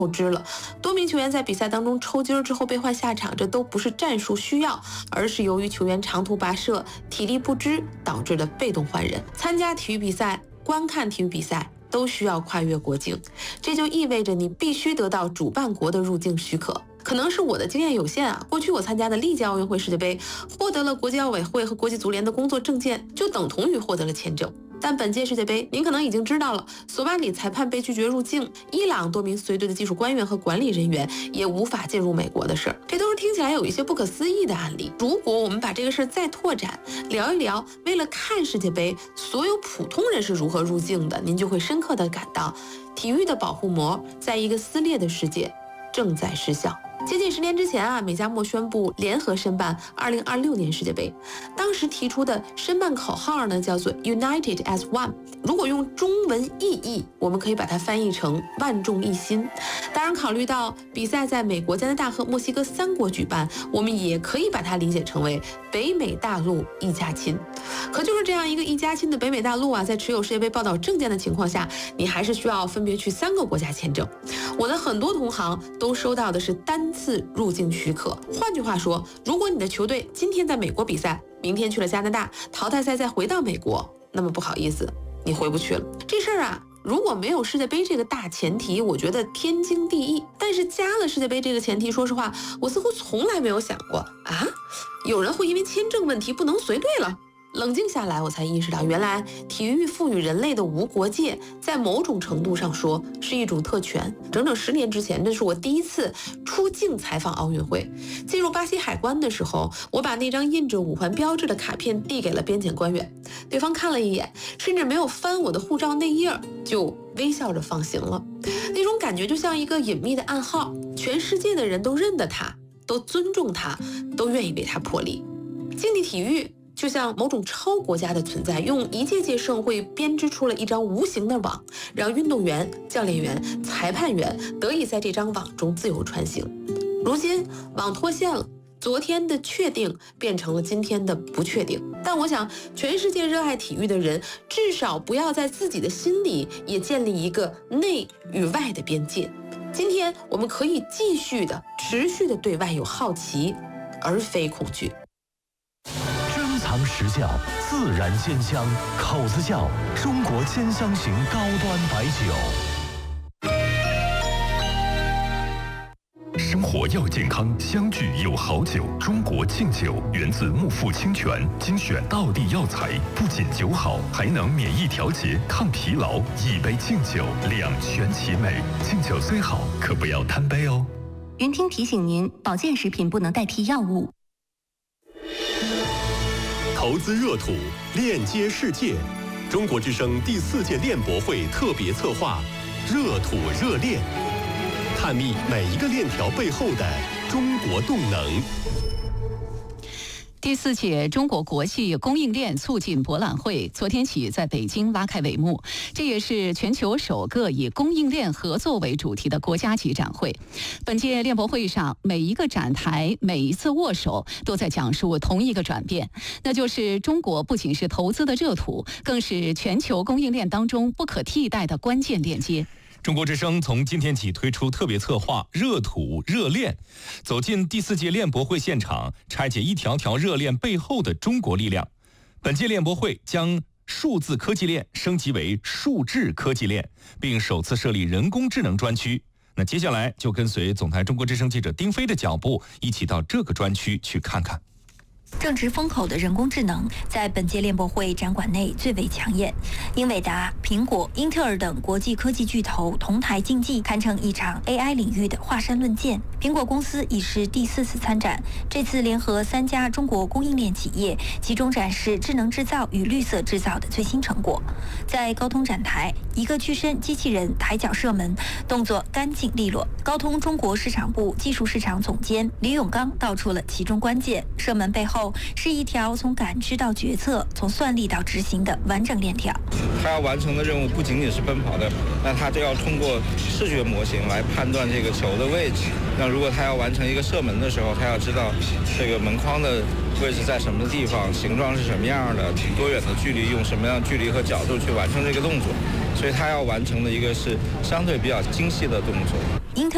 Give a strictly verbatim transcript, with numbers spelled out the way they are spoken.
透支了，多名球员在比赛当中抽筋之后被换下场，这都不是战术需要，而是由于球员长途跋涉、体力不支导致的被动换人。参加体育比赛、观看体育比赛都需要跨越国境，这就意味着你必须得到主办国的入境许可。可能是我的经验有限啊，过去我参加的历届奥运会、世界杯，获得了国际奥委会和国际足联的工作证件，就等同于获得了签证。但本届世界杯，您可能已经知道了，索马里裁判被拒绝入境，伊朗多名随队的技术官员和管理人员也无法进入美国的事儿，这都是听起来有一些不可思议的案例。如果我们把这个事儿再拓展，聊一聊为了看世界杯，所有普通人是如何入境的，您就会深刻地感到，体育的保护膜在一个撕裂的世界正在失效。接近十年之前啊，美加墨宣布联合申办二零二六年世界杯。当时提出的申办口号呢，叫做 United as One。如果用中文意译，我们可以把它翻译成万众一心。当然，考虑到比赛在美国、加拿大和墨西哥三国举办，我们也可以把它理解成为北美大陆一家亲。可就是这样一个一家亲的北美大陆啊，在持有世界杯报道证件的情况下，你还是需要分别去三个国家签证。我的很多同行都收到的是单次入境许可。换句话说，如果你的球队今天在美国比赛，明天去了加拿大，淘汰赛再回到美国，那么不好意思，你回不去了。这事儿啊，如果没有世界杯这个大前提，我觉得天经地义。但是加了世界杯这个前提，说实话，我似乎从来没有想过啊，有人会因为签证问题不能随队了。冷静下来，我才意识到，原来体育赋予人类的无国界，在某种程度上说是一种特权。整整十年之前，这是我第一次出境采访奥运会。进入巴西海关的时候，我把那张印着五环标志的卡片递给了边检官员，对方看了一眼，甚至没有翻我的护照内页，就微笑着放行了。那种感觉就像一个隐秘的暗号，全世界的人都认得他，都尊重他，都愿意为他破例。竞技体育就像某种超国家的存在，用一届届盛会编织出了一张无形的网，让运动员、教练员、裁判员得以在这张网中自由穿行。如今网脱线了，昨天的确定变成了今天的不确定。但我想，全世界热爱体育的人，至少不要在自己的心里也建立一个内与外的边界。今天我们可以继续的、持续的对外有好奇，而非恐惧。 藏实窖，自然鲜香，口子窖，中国千香型高端白酒。 生活要健康，相聚有好酒。中国庆酒源自木富清泉，精选道地药材，不仅酒好，还能免疫调节、抗疲劳。一杯庆酒，两全其美。庆酒虽好，可不要贪杯哦。 云听提醒您，保健食品不能代替药物。 投资热土，链接世界。中国之声第四届链博会特别策划《热土热链》，探秘每一个链条背后的中国动能。 第四届中国国际供应链促进博览会昨天起在北京拉开帷幕，这也是全球首个以供应链合作为主题的国家级展会。本届链博会上，每一个展台、每一次握手都在讲述同一个转变，那就是中国不仅是投资的热土，更是全球供应链当中不可替代的关键链接。 中国之声从今天起推出特别策划热土热链，走进第四届链博会现场，拆解一条条热链背后的中国力量。本届链博会将数字科技链升级为数智科技链，并首次设立人工智能专区。那接下来就跟随总台中国之声记者丁飞的脚步，一起到这个专区去看看。 正值风口的人工智能在本届链博会展馆内最为抢眼，英伟达、苹果、英特尔等国际科技巨头同台竞技，堪称一场 A I 领域的华山论剑。苹果公司已是第四次参展，这次联合三家中国供应链企业，集中展示智能制造与绿色制造的最新成果。在高通展台，一个具身机器人抬脚射门，动作干净利落。高通中国市场部技术市场总监李永刚道出了其中关键：射门背后是一条从感知到决策、从算力到执行的完整链条。 他要完成的任务不仅仅是奔跑的，那他就要通过视觉模型来判断这个球的位置。那如果他要完成一个射门的时候，他要知道这个门框的位置在什么地方，形状是什么样的，多远的距离，用什么样的距离和角度去完成这个动作。所以他要完成的一个是相对比较精细的动作。 英特